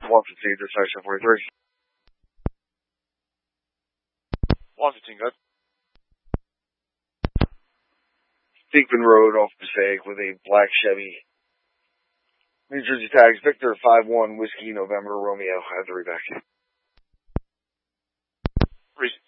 115, dispatch 43. 115, good. Beekman Road off Passaic with a black Chevy. New Jersey tags, Victor 5-1, Whiskey, November, Romeo. I have to read back. Reason.